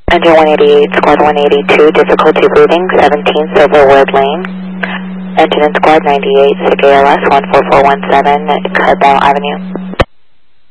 Engine 188, Squad 182, difficulty breathing, 17 Silverwood Lane. Engine in Squad 98, SIG ALS 14417, Carbell Avenue.